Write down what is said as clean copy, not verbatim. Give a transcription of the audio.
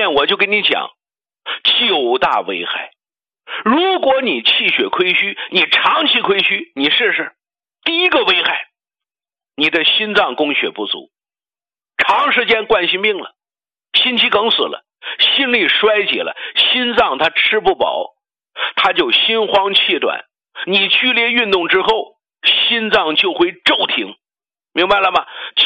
面我就跟你讲9大危害。如果你气血亏虚，你长期亏虚，你试试。第一个危害，你的心脏供血不足，长时间冠心病了，心肌梗死了，心力衰竭了，心脏它吃不饱，它就心慌气短，你剧烈运动之后心脏就会骤停，明白了吗？